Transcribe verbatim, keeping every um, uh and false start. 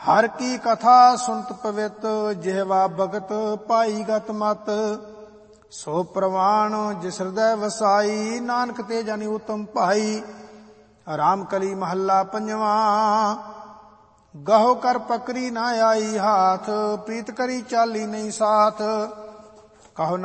हर की कथा सुनत पवित, जिहवा भगत पाई गत मत। सो प्रवाण जिस हृदय वसाई, नानक ते जानी उत्तम भाई। राम कली महला पंजवा। गहो कर पकड़ी ना आई हाथ, प्रीत करी चाली नहीं साथ। कहो